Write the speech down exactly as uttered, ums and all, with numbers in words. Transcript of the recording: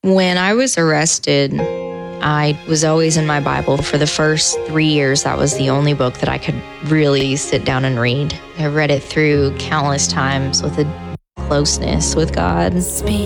When I was arrested, I was always in my Bible. For the first three years, that was the only book that I could really sit down and read. I read it through countless times with a closeness with God. Speak.